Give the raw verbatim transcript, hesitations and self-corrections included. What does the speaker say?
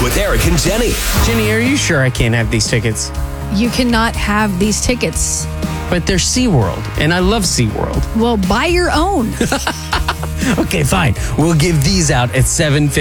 with Eric and Jenny. Jenny, are you sure I can't have these tickets? You cannot have these tickets. But they're SeaWorld, and I love SeaWorld. Well, buy your own. Okay, fine. We'll give these out at seven fifty.